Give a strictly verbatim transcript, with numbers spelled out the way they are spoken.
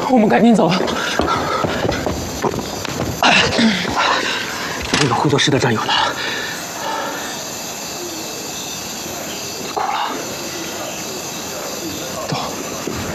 我们赶紧走。哎，那个护教师的战友呢？